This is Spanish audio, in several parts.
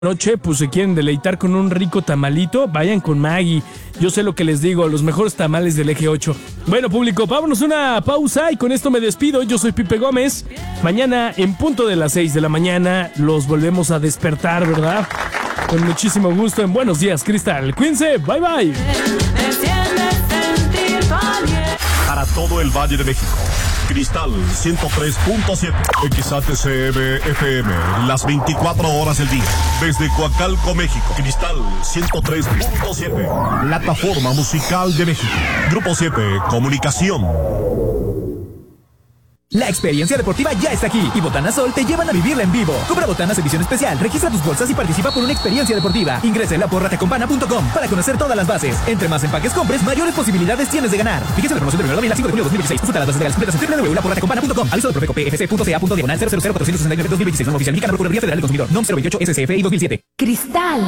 noche, pues se quieren deleitar con un rico tamalito, vayan con Maggie. Yo sé lo que les digo, los mejores tamales del eje 8. Bueno, público, vámonos una pausa y con esto me despido. Yo soy Pipe Gómez. Mañana, en punto de las 6 de la mañana, los volvemos a despertar, ¿verdad? Con muchísimo gusto en Buenos Días, Cristal. Cuídense, bye bye. Para todo el Valle de México. Cristal 103.7 XHCM FM, las 24 horas del día. Desde Coacalco, México. Cristal 103.7, plataforma musical de México. Grupo 7, comunicación. La experiencia deportiva ya está aquí y Botanas Sol te llevan a vivirla en vivo. Compra botanas edición especial, registra tus bolsas y participa por una experiencia deportiva. Ingresa en laporratecompana.com para conocer todas las bases. Entre más empaques compres, mayores posibilidades tienes de ganar. Fíjese la promoción del 1 de 5 de julio de 2016. Consulta las bases legales completas en www.laporratecompana.com. Aviso de Profeco PFC.ca.diagonal 00469-2026. Oficial Procuraduría Federal del Consumidor. NOM 028 SCFI 2007. Cristal.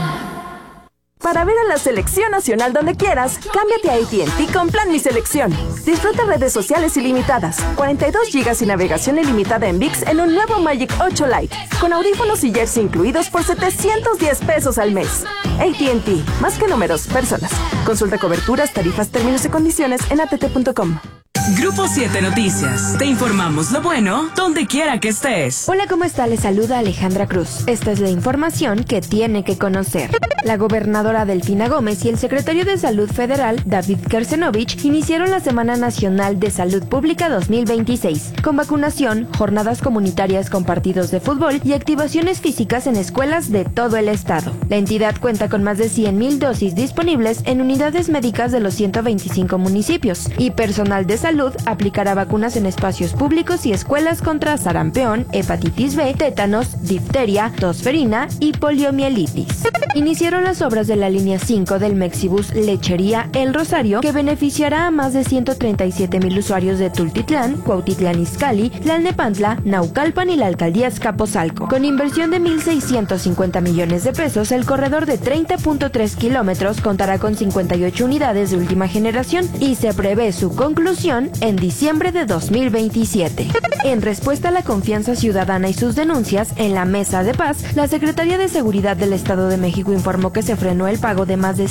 Para ver a la selección nacional donde quieras, cámbiate a AT&T con Plan Mi Selección. Disfruta redes sociales ilimitadas, 42 GB y navegación ilimitada en ViX en un nuevo Magic 8 Lite, con audífonos y jersey incluidos por $710 al mes. AT&T, más que números, personas. Consulta coberturas, tarifas, términos y condiciones en att.com. Grupo 7 Noticias. Te informamos lo bueno donde quiera que estés. Hola, ¿cómo está? Les saluda Alejandra Cruz. Esta es la información que tiene que conocer. La gobernadora Delfina Gómez y el secretario de Salud Federal, David Kersenovich, iniciaron la Semana Nacional de Salud Pública 2026, con vacunación, jornadas comunitarias con partidos de fútbol y activaciones físicas en escuelas de todo el estado. La entidad cuenta con más de 100,000 dosis disponibles en unidades médicas de los 125 municipios y personal de salud aplicará vacunas en espacios públicos y escuelas contra sarampión, hepatitis B, tétanos, difteria, tosferina y poliomielitis. Iniciaron las obras de la línea 5 del Mexibus Lechería El Rosario, que beneficiará a más de 137,000 usuarios de Tultitlán, Cuautitlán Izcalli, Tlalnepantla, Naucalpan y la alcaldía Azcapotzalco. Con inversión de 1,650 millones de pesos, el corredor de 30.3 kilómetros contará con 58 unidades de última generación y se prevé su conclusión en diciembre de 2027. En respuesta a la confianza ciudadana y sus denuncias, en la Mesa de Paz, la Secretaría de Seguridad del Estado de México informó que se frenó el pago de más de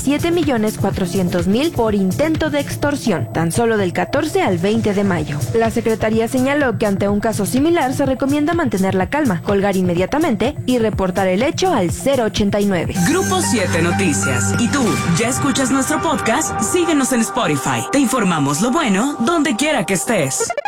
7,400,000 por intento de extorsión, tan solo del 14 al 20 de mayo. La Secretaría señaló que ante un caso similar se recomienda mantener la calma, colgar inmediatamente y reportar el hecho al 089. Grupo 7 Noticias. ¿Y tú, ya escuchas nuestro podcast? Síguenos en Spotify. Te informamos lo bueno donde quiera que estés.